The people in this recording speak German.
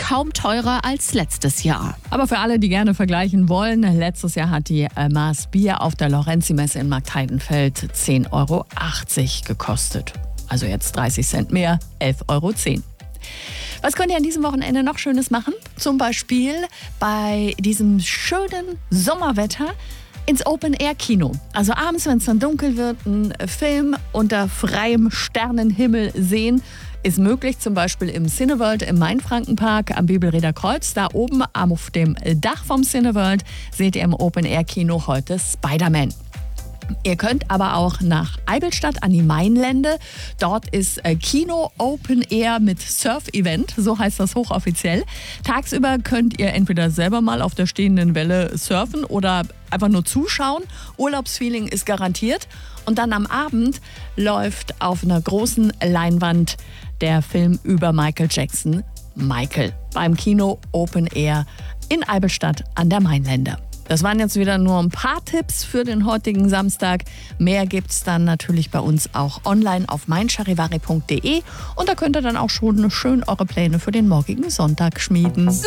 kaum teurer als letztes Jahr. Aber für alle, die gerne vergleichen wollen, letztes Jahr hat die Maß Bier auf der Lorenzi-Messe in Marktheidenfeld 10,80 Euro gekostet. Also jetzt 30 Cent mehr, 11,10 Euro. Was könnt ihr an diesem Wochenende noch Schönes machen? Zum Beispiel bei diesem schönen Sommerwetter ins Open-Air-Kino. Also abends, wenn es dann dunkel wird, einen Film unter freiem Sternenhimmel sehen, ist möglich. Zum Beispiel im Cineworld im Mainfrankenpark am Bibelreder Kreuz. Da oben auf dem Dach vom Cineworld seht ihr im Open-Air-Kino heute Spider-Man. Ihr könnt aber auch nach Eivelstadt an die Mainlände. Dort ist Kino Open Air mit Surf-Event, so heißt das hochoffiziell. Tagsüber könnt ihr entweder selber mal auf der stehenden Welle surfen oder einfach nur zuschauen. Urlaubsfeeling ist garantiert. Und dann am Abend läuft auf einer großen Leinwand der Film über Michael Jackson, Michael, beim Kino Open Air in Eivelstadt an der Mainlände. Das waren jetzt wieder nur ein paar Tipps für den heutigen Samstag. Mehr gibt's dann natürlich bei uns auch online auf meincharivari.de und da könnt ihr dann auch schon schön eure Pläne für den morgigen Sonntag schmieden.